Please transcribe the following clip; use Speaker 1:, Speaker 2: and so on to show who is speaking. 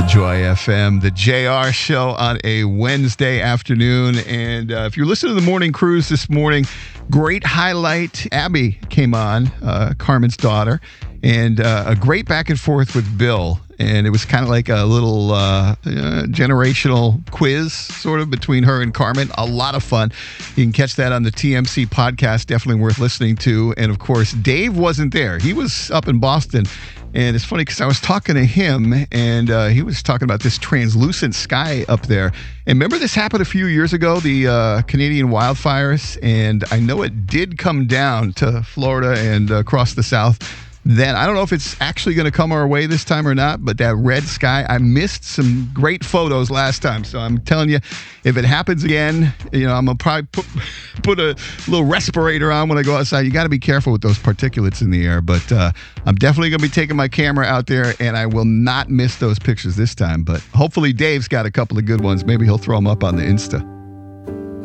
Speaker 1: Joy FM, the JR show on a Wednesday afternoon. And if you're listening to the morning cruise this morning, great highlight. Abby came on, Carmen's daughter, and a great back and forth with Bill. And it was kind of like a little generational quiz sort of between her and Carmen. A lot of fun. You can catch that on the TMC podcast. Definitely worth listening to. And, of course, Dave wasn't there. He was up in Boston. And it's funny because I was talking to him, and he was talking about this translucent sky up there. And remember this happened a few years ago, the Canadian wildfires? And I know it did come down to Florida and across the South. Then I don't know if it's actually going to come our way this time or not, but that red sky, I missed some great photos last time. So I'm telling you, if it happens again, I'm going to probably put a little respirator on when I go outside. You got to be careful with those particulates in the air, but I'm definitely going to be taking my camera out there, and I will not miss those pictures this time. But hopefully Dave's got a couple of good ones. Maybe he'll throw them up on the Insta.